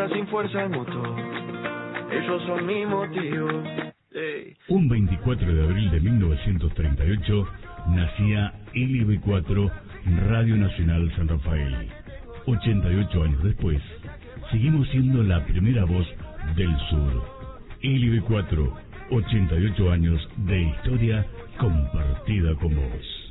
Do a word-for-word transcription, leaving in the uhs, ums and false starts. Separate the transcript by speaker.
Speaker 1: queda sin fuerza el motor. Ellos son mi motivo. Hey.
Speaker 2: Un veinticuatro de abril de mil novecientos treinta y ocho nacía L B cuatro, Radio Nacional San Rafael. ochenta y ocho años después, seguimos siendo la primera voz del sur. L B cuatro, ochenta y ocho años de historia compartida con vos.